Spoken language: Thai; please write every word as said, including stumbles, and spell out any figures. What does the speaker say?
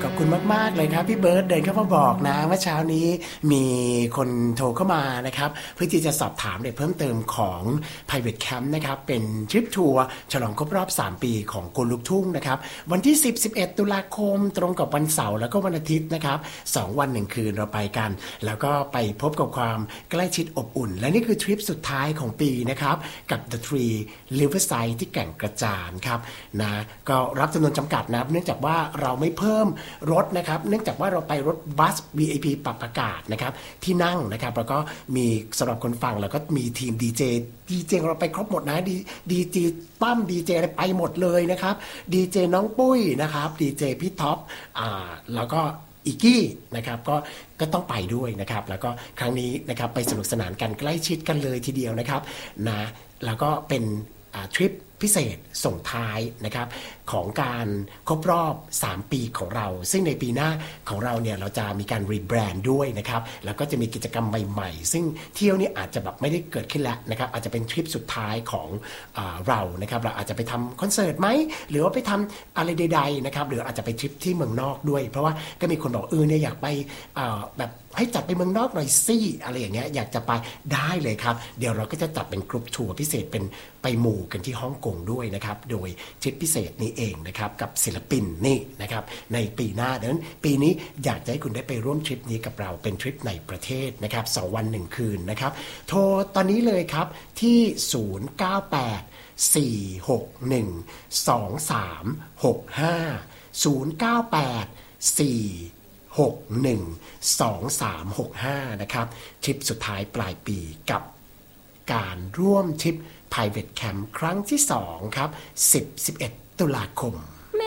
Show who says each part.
Speaker 1: ขอบคุณมากๆเลยครับพี่เบิร์ดเดินเข้ามาบอกนะว่าเช้านี้มีคนโทรเข้ามานะครับเพื่อที่จะสอบถามเพิ่มเติมของ Private Camp นะครับเป็นทริปทัวร์ฉลองครบรอบสามปีของคนลุกทุ่งนะครับวันที่สิบ สิบเอ็ดตุลาคมตรงกับวันเสาร์แล้วก็วันอาทิตย์นะครับสองวันหนึ่งคืนเราไปกันแล้วก็ไปพบกับความใกล้ชิดอบอุ่นและนี่คือทริปสุดท้ายของปีนะครับกับ The Tree Riverside ที่แก่งกระจานครับนะก็รับจำนวนจำกัดนะเนื่องจากว่าเราไม่เพิ่มรถนะครับเนื่องจากว่าเราไปรถบัส วี ไอ พี ปรับอากาศนะครับที่นั่งนะครับแล้วก็มีสำหรับคนฟังแล้วก็มีทีมดีเจดีเจเราไปครบหมดนะดีดีเจตั้มดีเจอะไรไปหมดเลยนะครับดีเจน้องปุ้ยนะครับดีเจพี่ท็อปอ่าแล้วก็อีกี้นะครับก็ก็ต้องไปด้วยนะครับแล้วก็ครั้งนี้นะครับไปสนุกสนานกันใกล้ชิดกันเลยทีเดียวนะครับนะแล้วก็เป็นอ่าทริปพิเศษส่งท้ายนะครับของการครบรอบสามปีของเราซึ่งในปีหน้าของเราเนี่ยเราจะมีการรีแบรนด์ด้วยนะครับแล้วก็จะมีกิจกรรมใหม่ๆซึ่งเที่ยวนี้อาจจะแบบไม่ได้เกิดขึ้นแล้วนะครับอาจจะเป็นทริปสุดท้ายของอ่าเรานะครับเราอาจจะไปทำคอนเสิร์ตไหมหรือว่าไปทำอะไรใดๆนะครับหรืออาจจะไปทริปที่เมืองนอกด้วยเพราะว่าก็มีคนบอกเออเนี่ยอยากไปอ่าแบบให้จัดไปเมืองนอกหน่อยสิอะไรอย่างเงี้ยอยากจะไปได้เลยครับเดี๋ยวเราก็จะจัดเป็นกรุ๊ปทัวร์พิเศษเป็นไปหมู่กันที่ฮ่องกงด้วยนะครับโดยทริปพิเศษนี้เองนะครับกับศิลปินนี่นะครับในปีหน้าดังนั้นปีนี้อยากจะให้คุณได้ไปร่วมทริปนี้กับเราเป็นทริปในประเทศนะครับสองวันหนึ่งคืนนะครับโทรตอนนี้เลยครับที่ศูนย์ เก้า แปด สี่ หก หนึ่ง สอง สาม หก ห้า ศูนย์ เก้า แปด สี่ หก หนึ่ง สอง สาม หก ห้านะครับทริปสุดท้ายปลายปีกับการร่วมทริป Private Camp ครั้งที่สองครับสิบ สิบเอ็ดตุลาคม